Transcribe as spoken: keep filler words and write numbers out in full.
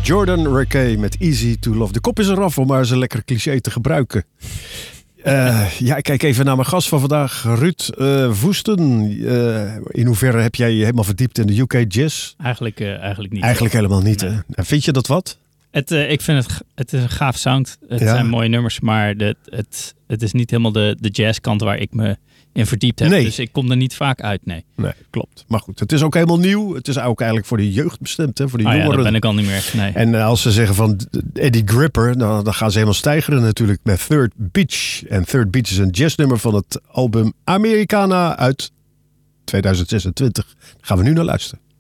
Jordan Rakei met Easy to Love. De kop is eraf om maar eens een lekker cliché te gebruiken. Uh, ja, ik kijk even naar mijn gast van vandaag, Ruud uh, Woesten. Uh, in hoeverre heb jij je helemaal verdiept in de U K jazz? Eigenlijk, uh, eigenlijk niet. Eigenlijk helemaal niet, nee. hè? Vind je dat wat? Het, uh, ik vind het, het is een gaaf sound. Het ja. zijn mooie nummers, maar de, het, het is niet helemaal de, de jazzkant waar ik me in verdiept heb. Nee. Dus ik kom er niet vaak uit, nee. Nee, klopt. Maar goed, het is ook helemaal nieuw. Het is ook eigenlijk voor de jeugd bestemd, hè? Voor de oh jongeren. Ja, dat ben ik al niet meer, nee. En uh, als ze zeggen van Eddie Gripper, nou, dan gaan ze helemaal stijgeren natuurlijk met Third Beach. En Third Beach is een jazznummer van het album Americana uit tweeduizend zesentwintig. Daar gaan we nu naar luisteren.